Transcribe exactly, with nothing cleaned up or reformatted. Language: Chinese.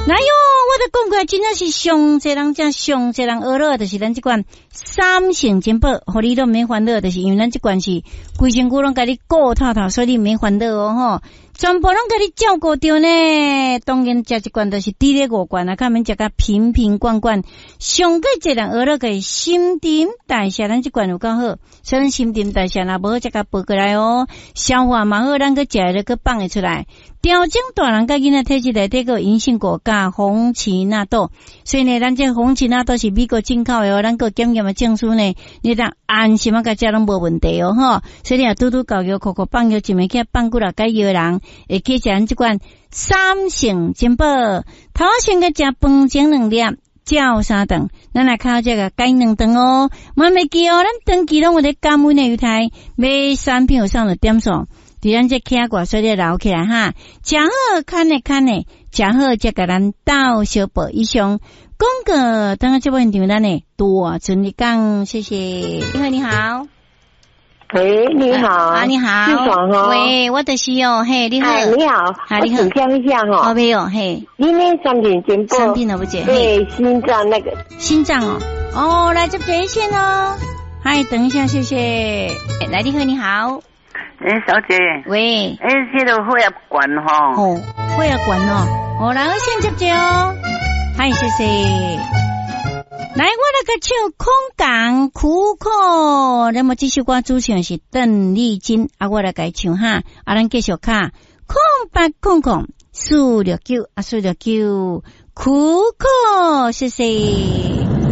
来哟，我都讲过，真正是上侪人正上侪人学了，就是咱这款三性金宝，互你都免烦恼，就是因为咱这款是规身躯拢甲你顾透透，所以你免烦恼哦吼。全部拢甲你照顾着呢，当然食一罐都是滴咧五罐啊，较免食甲瓶瓶罐罐。上个一人学了个新陈代谢，咱这罐有够好，所以咱新陈代谢若无好，则甲补过来哦。消化嘛好，咱个食了个放会出来。调整大人甲囡仔体质内底个银杏果加红荠纳豆，所以呢，咱这红荠纳豆是美国进口的哦，咱个检验的证书呢，你当安心啊，甲食拢无问题哦吼。所以你啊，拄拄教育、口口放药，一枚去放几落解药人。会去食咱即款三性金宝，头先个食饭前两粒，照三顿，咱来靠这个改两顿哦。莫袂记哦，咱长期拢有咧减温的油台，买产品有上了点数，伫咱这客挂所以留起来哈。食好看的看的，食好则甲咱斗小报以上。广告等下这部现场咱呢多顺利讲，谢谢。你好，你好。 喂，你好， 啊，你好， 是爽哦。 喂，我就是哦，嘿，你好， 哎，你好， 啊，你好， 我请教一下哈， 好没有，嘿， 你那商品简报， 商品了不姐， 对，心脏那个， 心脏哦，哦，来这边线哦，嗨，等一下，谢谢，来，你好，你好， 哎，小姐， 喂， 哎，这个血压管哈， 哦，血压管哦，哦，来，我先接接哦，嗨，谢谢。来，我来个唱空港苦苦，那么这首歌主唱是邓丽君，啊，我来个唱哈，啊，咱继续卡空八空空四六九啊，四六九苦苦，谢谢。